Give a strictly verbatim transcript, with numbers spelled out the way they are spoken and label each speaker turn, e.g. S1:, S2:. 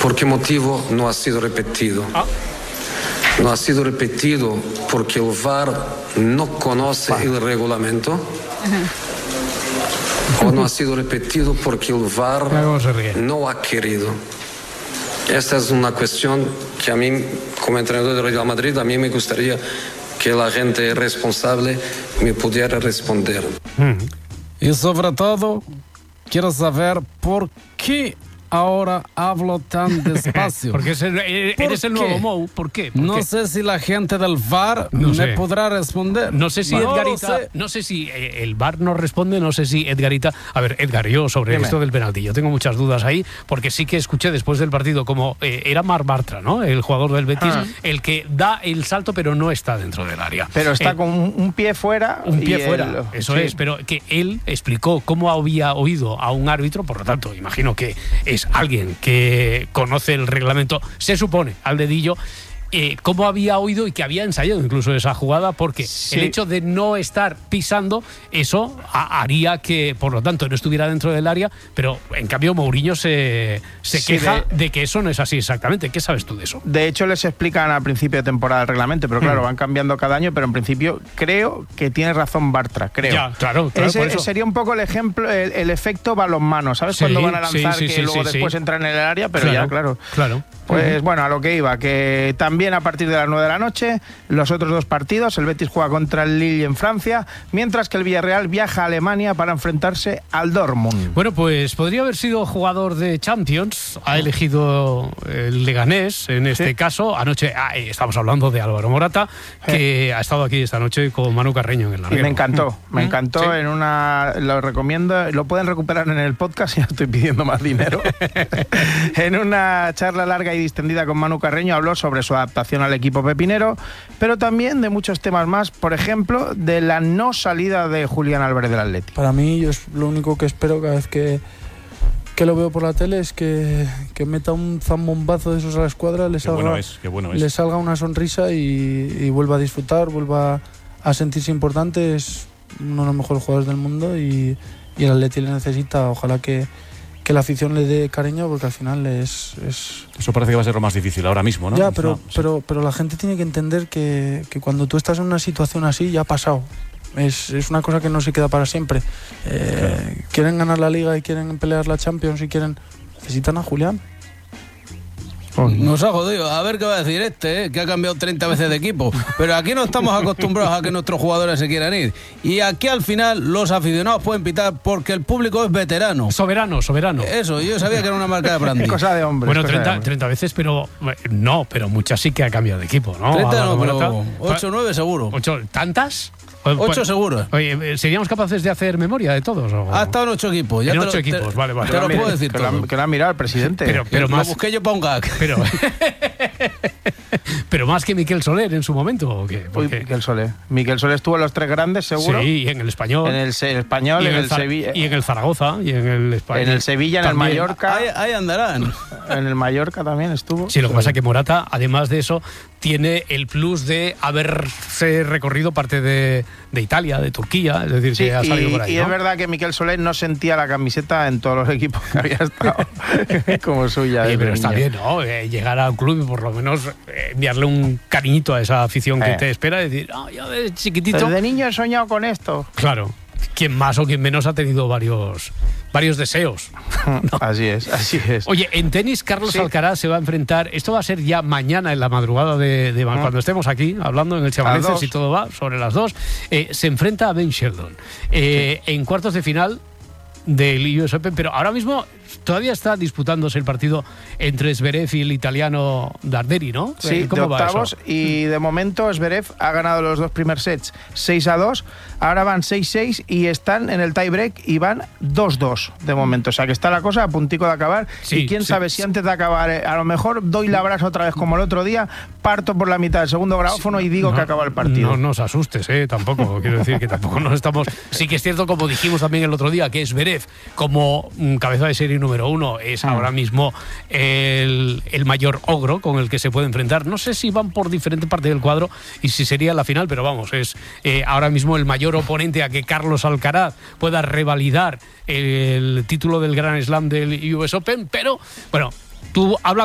S1: ¿Por qué motivo no ha sido repetido? Ah. No ha sido repetido porque el V A R no conoce ah. el reglamento. Uh-huh. O no ha sido repetido porque el V A R no ha querido. Esta es una cuestión que a mí, como entrenador de Real Madrid, a mí me gustaría que la gente responsable me pudiera responder.
S2: Uh-huh. Y sobre todo, quiero saber por qué ahora hablo tan despacio.
S3: Porque es el, eres ¿Por el nuevo Mou. ¿Por qué? ¿Por
S2: no
S3: qué?
S2: sé si la gente del V A R no me sé. podrá responder.
S3: No sé si no Edgarita, sé. no sé si el V A R nos responde, no sé si Edgarita. A ver, Edgar, yo sobre Dime. esto del penalti, yo tengo muchas dudas ahí, porque sí que escuché después del partido como eh, era Marc Bartra, ¿no? El jugador del Betis, ah. el que da el salto pero no está dentro del área.
S4: Pero está
S3: eh,
S4: con un pie fuera.
S3: Un pie fuera,
S4: el,
S3: eso
S4: sí.
S3: es, pero que él explicó cómo había oído a un árbitro, por lo tanto, imagino que es alguien que conoce el reglamento, se supone, al dedillo, eh, cómo había oído y que había ensayado incluso esa jugada, porque sí. el hecho de no estar pisando, eso a, haría que, por lo tanto, no estuviera dentro del área, pero en cambio Mourinho se, se sí, queja de, de que eso no es así exactamente. ¿Qué sabes tú de eso?
S4: De hecho, les explican al principio de temporada el reglamento, pero claro, mm. van cambiando cada año, pero en principio creo que tiene razón Bartra, creo.
S3: Ya, claro, claro.
S4: Ese,
S3: por eso.
S4: Sería un poco el ejemplo, el, el efecto balonmano, ¿sabes?
S3: Sí,
S4: Cuando van a lanzar,
S3: sí, sí,
S4: que
S3: sí,
S4: luego
S3: sí,
S4: después
S3: sí.
S4: entran en el área, pero
S3: claro,
S4: ya, claro.
S3: Claro.
S4: Pues uh-huh. bueno, a lo que iba, que también a partir de las nueve de la noche, los otros dos partidos, el Betis juega contra el Lille en Francia, mientras que el Villarreal viaja a Alemania para enfrentarse al Dortmund.
S3: Bueno, pues podría haber sido jugador de Champions, ha elegido el Leganés, en este sí. caso. Anoche, ah, estamos hablando de Álvaro Morata, que sí. ha estado aquí esta noche con Manu Carreño en el larguero.
S4: Y me encantó, me ¿Mm? encantó, sí. en una, lo recomiendo, lo pueden recuperar en el podcast, ya estoy pidiendo más dinero. En una charla larga y distendida con Manu Carreño habló sobre su adaptación al equipo pepinero, pero también de muchos temas más, por ejemplo, de la no salida de Julián Álvarez del Atleti.
S5: Para mí, yo es lo único que espero cada vez que, que lo veo por la tele es que, que meta un zambombazo de esos a la escuadra, le salga,
S6: bueno es, bueno es.
S5: le salga una sonrisa y, y vuelva a disfrutar, vuelva a sentirse importante. Es uno de los mejores jugadores del mundo y, y el Atleti le necesita. Ojalá que que la afición le dé cariño, porque al final es, es...
S6: Eso parece que va a ser lo más difícil ahora mismo, ¿no?
S5: Ya, pero,
S6: no, sí.
S5: pero, pero la gente tiene que entender que, que cuando tú estás en una situación así, ya ha pasado. Es, es una cosa que no se queda para siempre. Eh, claro. Quieren ganar la Liga y quieren pelear la Champions y quieren... Necesitan a Julián.
S2: Nos ha jodido. A ver qué va a decir este, ¿eh? Que ha cambiado treinta veces de equipo. Pero aquí no estamos acostumbrados a que nuestros jugadores se quieran ir. Y aquí al final los aficionados pueden pitar porque el público es veterano.
S3: Soberano, soberano.
S2: Eso, yo sabía que era una marca de brandy.
S4: Es cosa de hombre.
S3: Bueno, treinta, treinta veces, pero no, pero muchas sí que ha cambiado de equipo, ¿no?
S2: treinta no, pero ocho o nueve seguro.
S3: ¿Ocho? ¿Tantas?
S2: Ocho seguro.
S3: Oye, ¿seríamos capaces de hacer memoria de todos? ¿O?
S2: Ha estado en ocho equipos. Ya
S3: en
S2: te
S3: ocho
S2: lo,
S3: equipos,
S2: te,
S3: vale, vale.
S2: Te lo puedo decir
S4: que
S2: todo.
S4: La, que lo ha mirado el presidente.
S3: Pero, pero
S2: lo
S3: más,
S2: busqué yo para un gag.
S3: Pero, pero más que Miquel Soler en su momento, ¿o qué?
S4: Uy, Miquel Soler. Miquel Soler estuvo en los tres grandes, seguro.
S3: Sí, en el Español.
S4: En el, el Español, y en, en el, el Sevilla.
S3: Y en el Zaragoza, y en el Español.
S4: En el Sevilla, en
S3: también.
S4: el Mallorca.
S2: Ahí, ahí andarán.
S4: En el Mallorca también estuvo.
S3: Sí, lo que pasa es que Morata, además de eso, tiene el plus de haberse recorrido parte de, de Italia, de Turquía, es decir,
S4: sí,
S3: que ha salido
S4: y,
S3: por ahí,
S4: y
S3: ¿no?
S4: Es verdad que Miquel Soler no sentía la camiseta en todos los equipos que había estado como suya.
S3: Sí, pero está bien, ¿no? Eh, llegar a un club y por lo menos eh, enviarle un cariñito a esa afición que eh. te espera y decir, oh, yo de chiquitito...
S4: Desde niño he soñado con esto.
S3: Claro. Quien más o quien menos ha tenido varios... varios deseos.
S4: ¿No? Así es, así es.
S3: Oye, en tenis, Carlos sí. Alcaraz se va a enfrentar, esto va a ser ya mañana en la madrugada de, de ah. cuando estemos aquí, hablando en el Chavalenses, si todo va, sobre las dos, eh, se enfrenta a Ben Shelton eh, sí. en cuartos de final del U S Open, pero ahora mismo todavía está disputándose el partido entre Zverev y el italiano Darderi, ¿no?
S4: Sí,
S3: ¿Cómo
S4: de octavos, y de momento Zverev ha ganado los dos primeros sets seis a dos, ahora van seis seis y están en el tiebreak y van dos dos de momento, o sea que está la cosa a puntico de acabar sí, y quién sí, sabe si antes de acabar, a lo mejor doy la brasa otra vez como el otro día, parto por la mitad del segundo grabófono sí, y digo no, que acaba el partido.
S3: No nos asustes, ¿eh? Tampoco, quiero decir que tampoco nos estamos... Sí que es cierto, como dijimos también el otro día, que Zverev como cabeza de serie número uno es ahora mismo el, el mayor ogro con el que se puede enfrentar. No sé si van por diferente parte del cuadro y si sería la final, pero vamos, es eh, ahora mismo el mayor oponente a que Carlos Alcaraz pueda revalidar el título del Grand Slam del U S Open, pero bueno, tú hablas